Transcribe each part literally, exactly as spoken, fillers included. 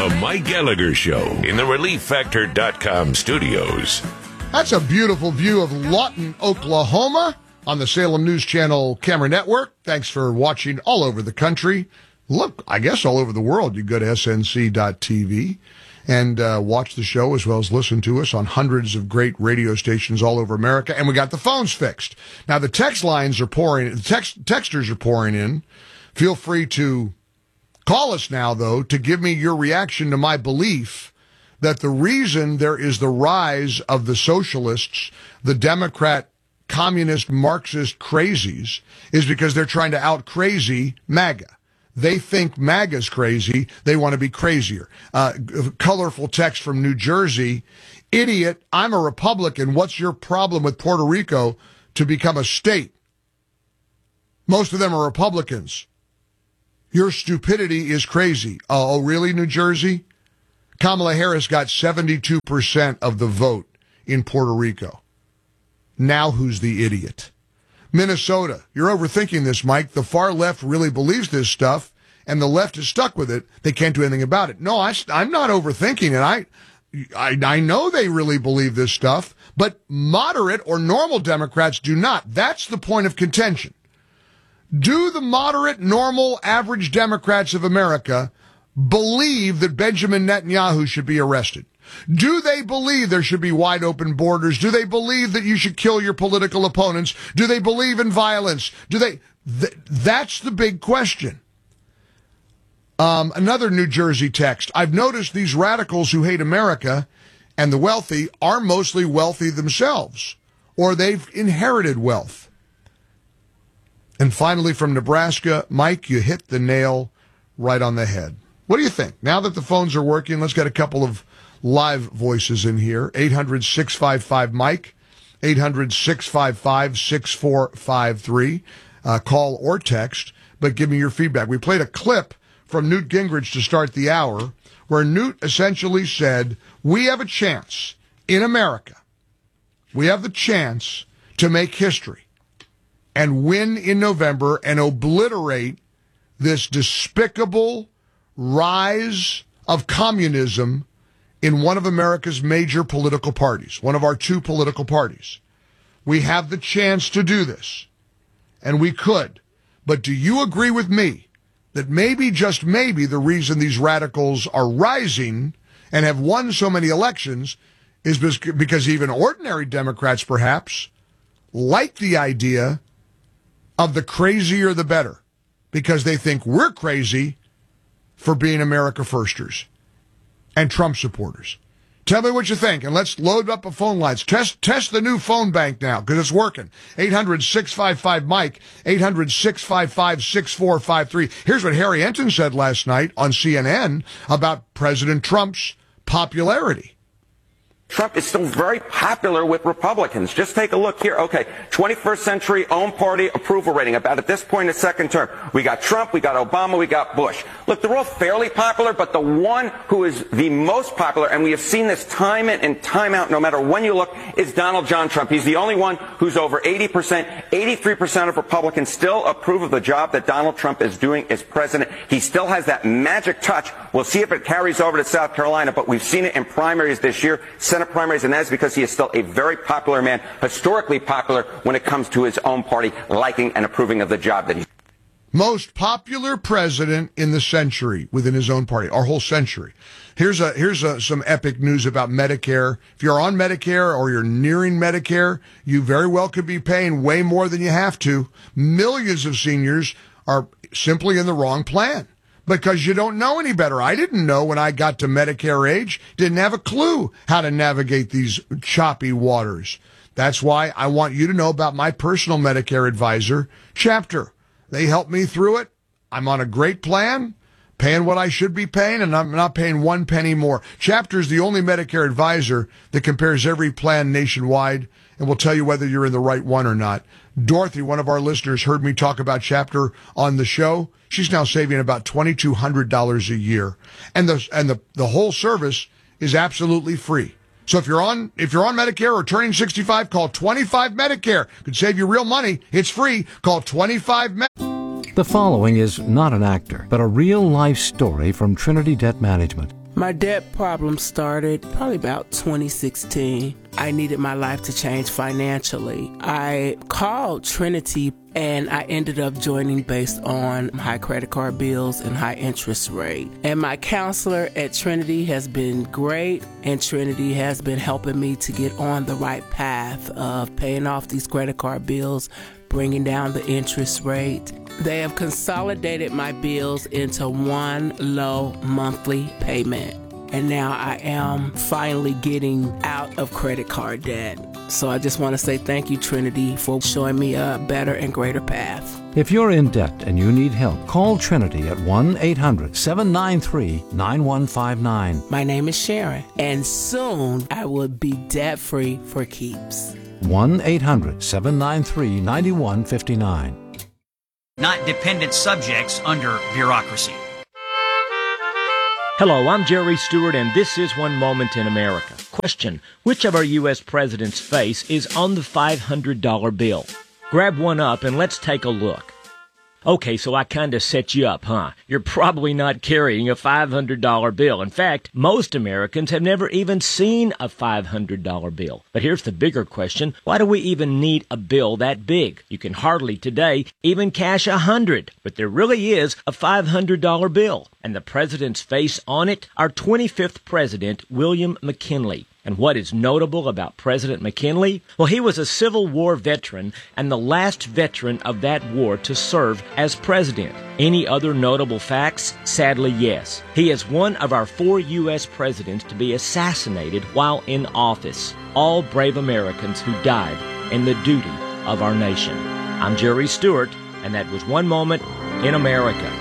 The Mike Gallagher Show in the relief factor dot com studios. That's a beautiful view of Lawton, Oklahoma on the Salem News Channel camera network. Thanks for watching all over the country. Look, I guess all over the world. You go to S N C dot T V and uh, watch the show as well as listen to us on hundreds of great radio stations all over America. And we got the phones fixed. Now, the text lines are pouring, the text, texters are pouring in. Feel free to call us now, though, to give me your reaction to my belief that the reason there is the rise of the socialists, the Democrat, communist, Marxist crazies, is because they're trying to out-crazy MAGA. They think MAGA's crazy. They want to be crazier. Uh, colorful text from New Jersey. Idiot, I'm a Republican. What's your problem with Puerto Rico to become a state? Most of them are Republicans. Your stupidity is crazy. Oh, oh, really, New Jersey? Kamala Harris got seventy-two percent of the vote in Puerto Rico. Now who's the idiot? Minnesota, you're overthinking this, Mike. The far left really believes this stuff, and the left is stuck with it. They can't do anything about it. No, I, I'm not overthinking it. I, I, I know they really believe this stuff, but moderate or normal Democrats do not. That's the point of contention. Do the moderate, normal, average Democrats of America believe that Benjamin Netanyahu should be arrested? Do they believe there should be wide open borders? Do they believe that you should kill your political opponents? Do they believe in violence? Do they? Th- that's the big question. Um, another New Jersey text. I've noticed these radicals who hate America and the wealthy are mostly wealthy themselves, or they've inherited wealth. And finally, from Nebraska, Mike, you hit the nail right on the head. What do you think? Now that the phones are working, let's get a couple of live voices in here. eight hundred, six five five, Mike, eight hundred, six five five, six four five three. Uh, call or text, but give me your feedback. We played a clip from Newt Gingrich to start the hour where Newt essentially said, we have a chance in America. We have the chance to make history and win in November and obliterate this despicable rise of communism in one of America's major political parties, one of our two political parties. We have the chance to do this, and we could. But do you agree with me that maybe, just maybe, the reason these radicals are rising and have won so many elections is because even ordinary Democrats, perhaps, like the idea of the crazier the better, because they think we're crazy for being America firsters and Trump supporters. Tell me what you think, and let's load up the phone lines. Test test the new phone bank now, because it's working. eight hundred, six five five, Mike, eight hundred, six five five, six four five three. Here's what Harry Enton said last night on C N N about President Trump's popularity. Trump is still very popular with Republicans. Just take a look here. Okay, twenty-first century own party approval rating, about at this point in the second term. We got Trump, we got Obama, we got Bush. Look, they're all fairly popular, but the one who is the most popular, and we have seen this time in and time out, no matter when you look, is Donald John Trump. He's the only one who's over eighty percent. eighty-three percent of Republicans still approve of the job that Donald Trump is doing as president. He still has that magic touch. We'll see if it carries over to South Carolina, but we've seen it in primaries this year. Senate primaries, and that's because he is still a very popular man, historically popular when it comes to his own party liking and approving of the job that he's most popular president in the century within his own party, our whole century. Here's a here's a, some epic news about Medicare. If you're on Medicare or you're nearing Medicare, you very well could be paying way more than you have to. Millions of seniors are simply in the wrong plan because you don't know any better. I didn't know when I got to Medicare age, didn't have a clue how to navigate these choppy waters. That's why I want you to know about my personal Medicare advisor, Chapter. They helped me through it. I'm on a great plan, paying what I should be paying, and I'm not paying one penny more. Chapter is the only Medicare advisor that compares every plan nationwide and will tell you whether you're in the right one or not. Dorothy, one of our listeners, heard me talk about Chapter on the show. She's now saving about twenty-two hundred dollars a year. And the and the, the whole service is absolutely free. So if you're on if you're on Medicare or turning sixty-five, call twenty-five Medicare. Could save you real money. It's free. Call twenty-five Medicare. The following is not an actor, but a real-life story from Trinity Debt Management. My debt problem started probably about twenty sixteen. I needed my life to change financially. I called Trinity and I ended up joining based on high credit card bills and high interest rate. And my counselor at Trinity has been great, and Trinity has been helping me to get on the right path of paying off these credit card bills, bringing down the interest rate. They have consolidated my bills into one low monthly payment. And now I am finally getting out of credit card debt. So I just want to say thank you, Trinity, for showing me a better and greater path. If you're in debt and you need help, call Trinity at one eight hundred seven nine three nine one five nine. My name is Sharon, and soon I will be debt-free for keeps. one eight hundred seven nine three nine one five nine. Not dependent subjects under bureaucracy. Hello, I'm Jerry Stewart, and this is One Moment in America. Question: which of our U S president's face is on the five hundred dollar bill? Grab one up and let's take a look. Okay, so I kind of set you up, huh? You're probably not carrying a five hundred dollar bill. In fact, most Americans have never even seen a five hundred dollar bill. But here's the bigger question. Why do we even need a bill that big? You can hardly today even cash a hundred. But there really is a five hundred dollar bill. And the president's face on it? Our twenty-fifth president, William McKinley. And what is notable about President McKinley? Well, he was a Civil War veteran and the last veteran of that war to serve as president. Any other notable facts? Sadly, yes. He is one of our four U S presidents to be assassinated while in office. All brave Americans who died in the duty of our nation. I'm Jerry Stewart, and that was One Moment in America.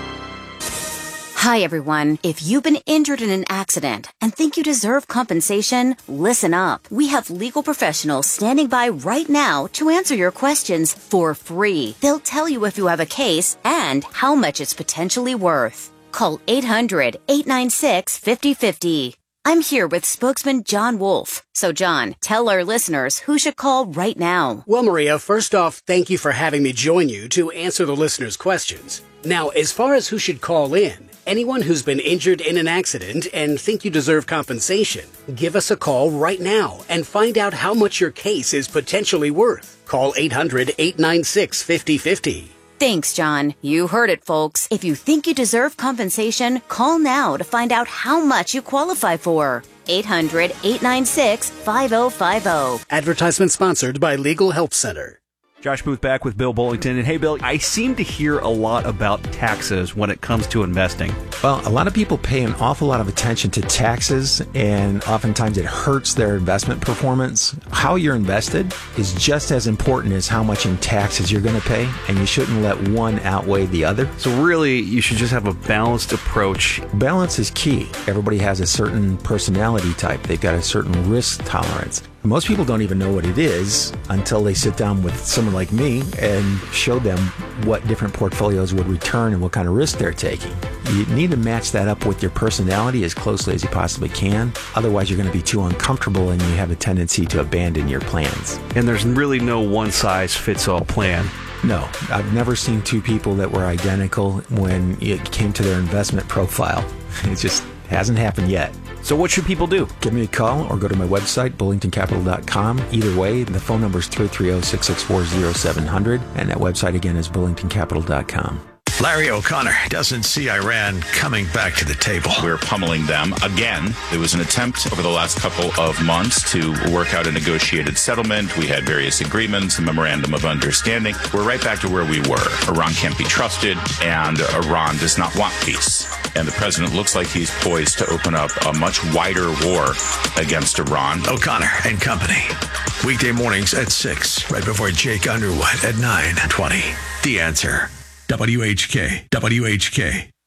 Hi, everyone. If you've been injured in an accident and think you deserve compensation, listen up. We have legal professionals standing by right now to answer your questions for free. They'll tell you if you have a case and how much it's potentially worth. Call eight hundred eight nine six five zero five zero. I'm here with spokesman John Wolf. So, John, tell our listeners who should call right now. Well, Maria, first off, thank you for having me join you to answer the listeners' questions. Now, as far as who should call in, anyone who's been injured in an accident and think you deserve compensation, give us a call right now and find out how much your case is potentially worth. Call eight hundred eight nine six five zero five zero. Thanks, John. You heard it, folks. If you think you deserve compensation, call now to find out how much you qualify for. eight hundred eight nine six five zero five zero. Advertisement sponsored by Legal Help Center. Josh Booth back with Bill Bullington. And hey, Bill, I seem to hear a lot about taxes when it comes to investing. Well, a lot of people pay an awful lot of attention to taxes, and oftentimes it hurts their investment performance. How you're invested is just as important as how much in taxes you're going to pay, and you shouldn't let one outweigh the other. So really, you should just have a balanced approach. Balance is key. Everybody has a certain personality type. They've got a certain risk tolerance. Most people don't even know what it is until they sit down with someone like me and show them what different portfolios would return and what kind of risk they're taking. You need to match that up with your personality as closely as you possibly can. Otherwise, you're going to be too uncomfortable and you have a tendency to abandon your plans. And there's really no one-size-fits-all plan. No, I've never seen two people that were identical when it came to their investment profile. It just hasn't happened yet. So what should people do? Give me a call or go to my website, bullington capital dot com. Either way, the phone number is three three zero, six six four, zero seven zero zero, and that website again is bullington capital dot com. Larry O'Connor doesn't see Iran coming back to the table. We're pummeling them again. There was an attempt over the last couple of months to work out a negotiated settlement. We had various agreements, a memorandum of understanding. We're right back to where we were. Iran can't be trusted, and Iran does not want peace. And the president looks like he's poised to open up a much wider war against Iran. O'Connor and Company. Weekday mornings at six, right before Jake Underwood at nine twenty. The Answer. W H K. W H K.